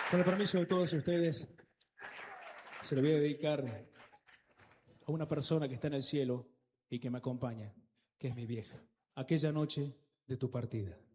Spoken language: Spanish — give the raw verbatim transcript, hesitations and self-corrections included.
Con el permiso de todos ustedes, se lo voy a dedicar a una persona que está en el cielo y que me acompaña, que es mi vieja. Aquella noche de tu partida.